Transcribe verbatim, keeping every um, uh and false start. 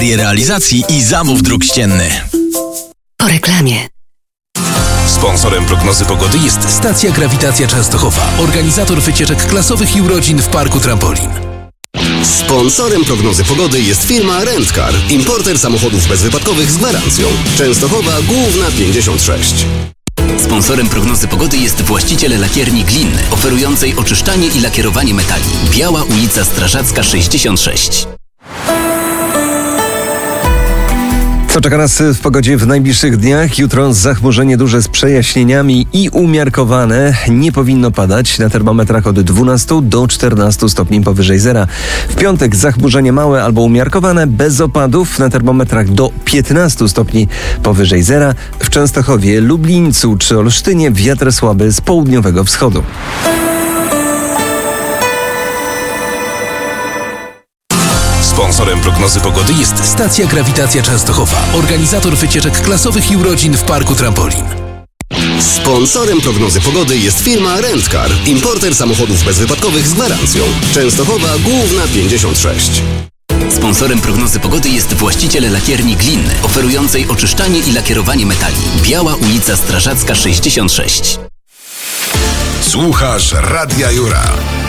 realizacji i zamów dróg ścienny. Po reklamie. Sponsorem prognozy pogody jest Stacja Grawitacja Częstochowa, organizator wycieczek klasowych i urodzin w Parku Trampolin. Sponsorem prognozy pogody jest firma Rent-Car, importer samochodów bezwypadkowych z gwarancją. Częstochowa Główna pięćdziesiąt sześć. Sponsorem prognozy pogody jest właściciel lakierni Glin, oferującej oczyszczanie i lakierowanie metali. Biała ulica Strażacka sześćdziesiąt sześć. Co czeka nas w pogodzie w najbliższych dniach? Jutro zachmurzenie duże z przejaśnieniami i umiarkowane. Nie powinno padać, na termometrach od dwunastu do czternastu stopni powyżej zera. W piątek zachmurzenie małe albo umiarkowane, bez opadów, na termometrach do piętnastu stopni powyżej zera. W Częstochowie, Lublińcu czy Olsztynie wiatr słaby z południowego wschodu. Sponsorem prognozy pogody jest Stacja Grawitacja Częstochowa, organizator wycieczek klasowych i urodzin w Parku Trampolin. Sponsorem prognozy pogody jest firma Rent-Car, importer samochodów bezwypadkowych z gwarancją. Częstochowa Główna pięćdziesiąt sześć. Sponsorem prognozy pogody jest właściciel lakierni Glin, oferującej oczyszczanie i lakierowanie metali. Biała ulica Strażacka sześćdziesiąt sześć. Słuchasz Radia Jura.